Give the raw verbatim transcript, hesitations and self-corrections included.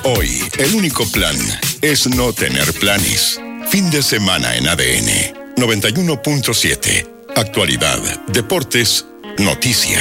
Hoy, el único plan es no tener planes. Fin de semana en A D N noventa y uno punto siete. Actualidad, deportes, noticias.